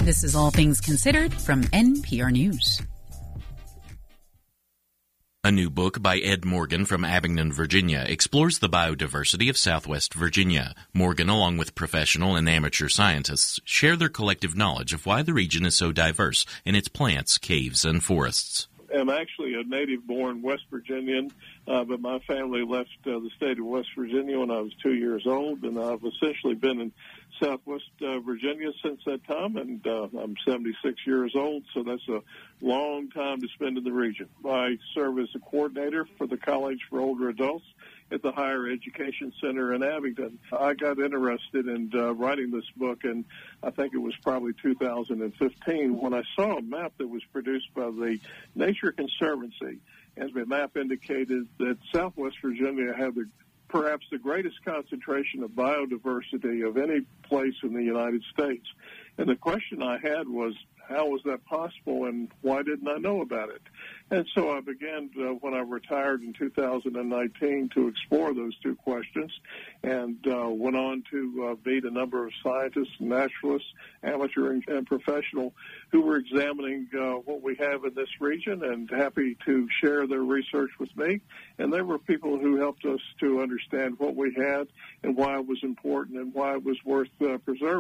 This is All Things Considered from NPR News. A new book by Ed Morgan from Abingdon, Virginia, explores the biodiversity of Southwest Virginia. Morgan, along with professional and amateur scientists, share their collective knowledge of why the region is so diverse in its plants, caves, and forests. I'm actually a native-born West Virginian, but my family left the state of West Virginia when I was 2 years old, and I've essentially been in Southwest Virginia since that time, and I'm 76 years old, so that's a long time to spend in the region. I serve as a coordinator for the College for Older Adults at the Higher Education Center in Abingdon. I got interested in writing this book, and I think it was probably 2015 when I saw a map that was produced by the Nature Conservancy. As the map indicated, that Southwest Virginia had perhaps the greatest concentration of biodiversity of any place in the United States. And the question I had was, how was that possible, and why didn't I know about it? And so I began, when I retired in 2019, to explore those two questions, and went on to meet a number of scientists, naturalists, amateur and professional, who were examining what we have in this region, and happy to share their research with me. And they were people who helped us to understand what we had and why it was important and why it was worth preserving.